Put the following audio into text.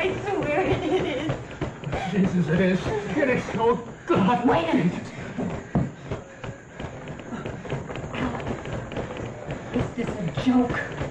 I swear it is. Jesus, it is. It is. Oh, God. Wait a minute. Is this a joke?